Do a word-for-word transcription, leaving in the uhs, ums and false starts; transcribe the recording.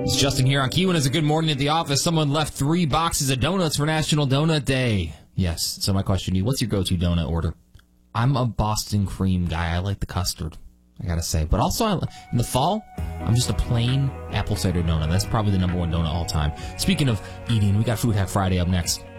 It's Justin here on Q, and it's a good morning at the office. Someone left three boxes of donuts for National Donut Day. Yes, so my question to you, what's your go-to donut order? I'm a Boston cream guy. I like the custard, I gotta say. But also, I, in the fall, I'm just a plain apple cider donut. That's probably the number one donut all time. Speaking of eating, we got Food Hack Friday up next.